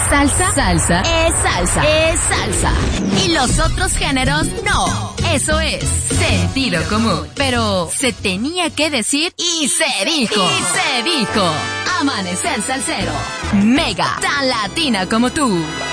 salsa, salsa, es salsa, es salsa. Y los otros géneros, no. Eso es sentido común. Pero se tenía que decir y se dijo. Y se dijo. Amanecer Salsero. Mega, tan latina como tú.